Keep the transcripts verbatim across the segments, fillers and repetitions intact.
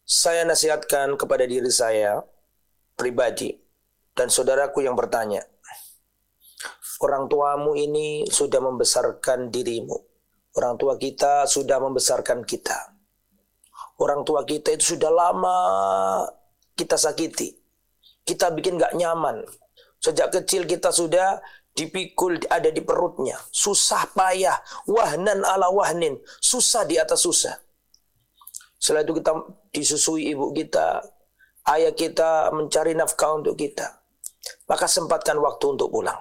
Saya nasihatkan kepada diri saya pribadi dan saudaraku yang bertanya, orang tuamu ini sudah membesarkan dirimu. Orang tua kita sudah membesarkan kita. Orang tua kita itu sudah lama kita sakiti. Kita bikin gak nyaman. Sejak kecil kita sudah dipikul, ada di perutnya. Susah payah. Wahnan ala wahnin. Susah di atas susah. Setelah itu kita disusui ibu kita. Ayah kita mencari nafkah untuk kita. Maka sempatkan waktu untuk pulang.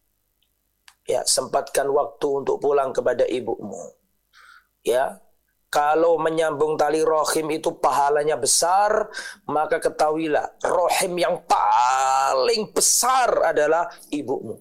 Ya, sempatkan waktu untuk pulang kepada ibumu. Ya, kalau menyambung tali rahim itu pahalanya besar, maka ketahuilah rahim yang paling besar adalah ibumu.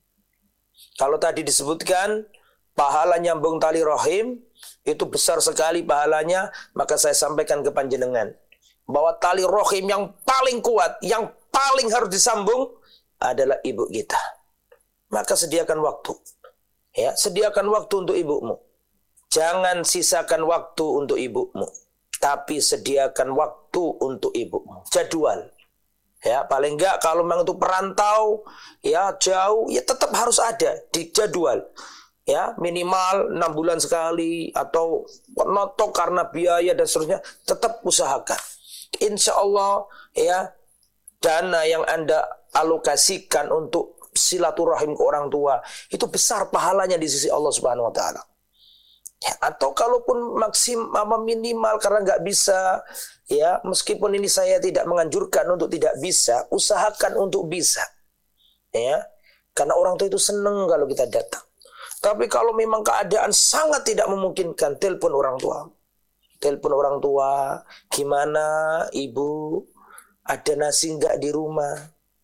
Kalau tadi disebutkan pahala nyambung tali rahim itu besar sekali pahalanya, maka saya sampaikan ke panjenengan bahwa tali rahim yang paling kuat, yang paling harus disambung adalah ibu kita. Maka sediakan waktu. Ya, sediakan waktu untuk ibumu. Jangan sisakan waktu untuk ibumu, tapi sediakan waktu untuk ibumu. Jadwal. Ya, paling enggak kalau memang itu perantau, ya jauh, ya tetap harus ada di jadwal. Ya, minimal enam bulan sekali atau notok karena biaya dan seterusnya, tetap usahakan. Insya Allah ya, dana yang Anda alokasikan untuk silaturahim ke orang tua itu besar pahalanya di sisi Allah Subhanahu wa taala. Ya, atau kalaupun maksimal minimal karena nggak bisa, ya meskipun ini saya tidak menganjurkan untuk tidak bisa, usahakan untuk bisa. Ya, karena orang tua itu senang kalau kita datang. Tapi kalau memang keadaan sangat tidak memungkinkan, telepon orang tua. Telepon orang tua, gimana ibu, ada nasi nggak di rumah?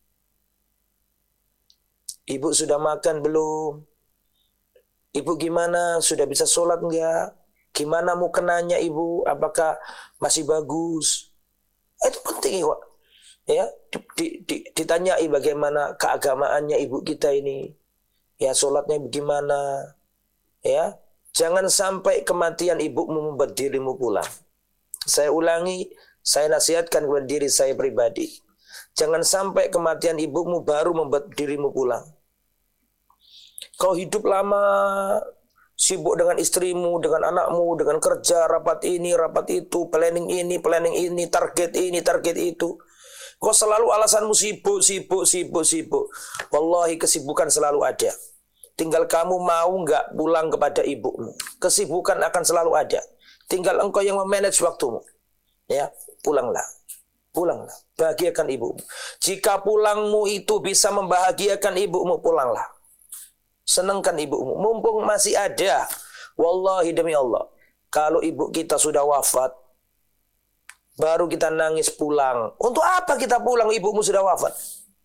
Ibu sudah makan belum? Ibu gimana? Sudah bisa sholat enggak? Gimana mau kenanya ibu? Apakah masih bagus? Itu penting ya. Ya, di, di, ditanyai bagaimana keagamaannya ibu kita ini. Ya, sholatnya bagaimana? Ya, jangan sampai kematian ibumu membuat dirimu pulang. Saya ulangi, saya nasihatkan kepada diri saya pribadi. Jangan sampai kematian ibumu baru membuat dirimu pulang. Kau hidup lama, sibuk dengan istrimu, dengan anakmu, dengan kerja, rapat ini, rapat itu, planning ini, planning ini, target ini, target itu. Kau selalu alasanmu sibuk, sibuk, sibuk, sibuk. Wallahi kesibukan selalu ada. Tinggal kamu mau nggak pulang kepada ibumu. Kesibukan akan selalu ada. Tinggal engkau yang memanage waktumu. Ya, pulanglah. Pulanglah, bahagiakan ibumu. Jika pulangmu itu bisa membahagiakan ibumu, pulanglah. Senangkan ibumu, mumpung masih ada. Wallahi demi Allah, kalau ibu kita sudah wafat, baru kita nangis pulang. Untuk apa kita pulang, ibumu sudah wafat?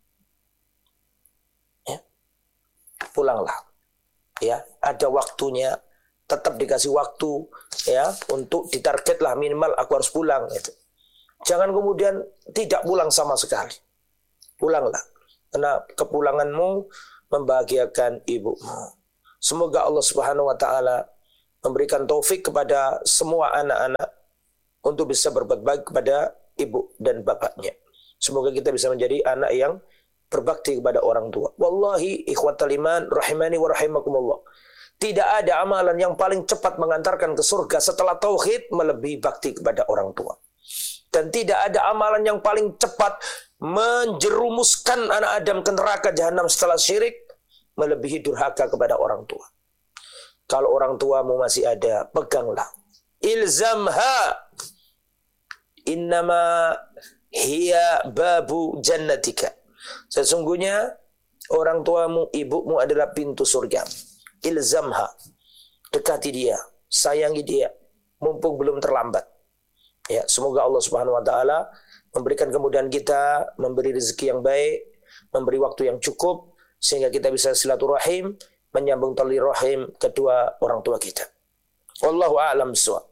Ya. Pulanglah. Ya, ada waktunya, tetap dikasih waktu, ya, untuk ditargetlah minimal aku harus pulang. Gitu. Jangan kemudian tidak pulang sama sekali. Pulanglah. Karena kepulanganmu membahagiakan ibumu. Semoga Allah Subhanahu wa taala memberikan taufik kepada semua anak-anak untuk bisa berbuat baik kepada ibu dan bapaknya. Semoga kita bisa menjadi anak yang berbakti kepada orang tua. Wallahi ikhwatal iman rahimani wa rahimakumullah. Tidak ada amalan yang paling cepat mengantarkan ke surga setelah tauhid melebihi bakti kepada orang tua. Dan tidak ada amalan yang paling cepat menjerumuskan anak Adam ke neraka jahanam setelah syirik melebihi durhaka kepada orang tua. Kalau orang tuamu masih ada, peganglah. Ilzamha. Innama hiya babu jannatika. Sesungguhnya orang tuamu, ibumu adalah pintu surga. Ilzamha. Dekati dia, sayangi dia, mumpung belum terlambat. Ya, semoga Allah Subhanahu wa taala memberikan kemudahan kita, memberi rezeki yang baik, memberi waktu yang cukup sehingga kita bisa silaturahim, menyambung tali rahim kedua orang tua kita. Wallahu a'lam bissawab.